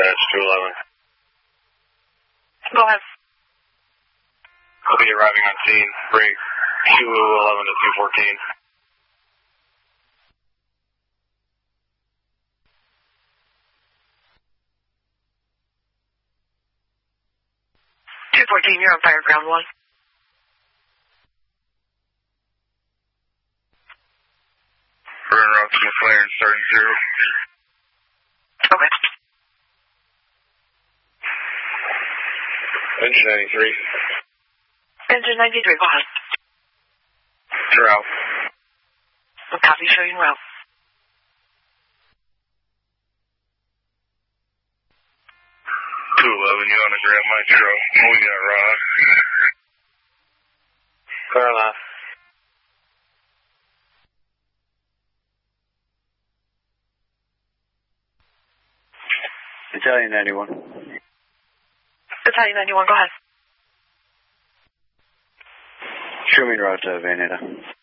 Dispatch 211. Go ahead. I'll be arriving on scene. Break 211 to 214. You're on fire, ground 1. We're en route to McLaren, starting 0. Okay. Engine 93. Engine 93, go ahead. Route. What copy showing route? 211, you want to grab my truck? We got Rock. Car left. Battalion 91. Battalion 91, go ahead. Show me route to Vanetta.